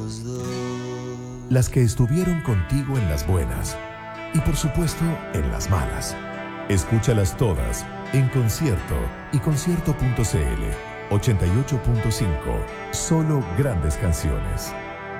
los dos. Las que estuvieron contigo en las buenas y por supuesto en las malas. Escúchalas todas en concierto y concierto.cl 88.5. Solo grandes canciones.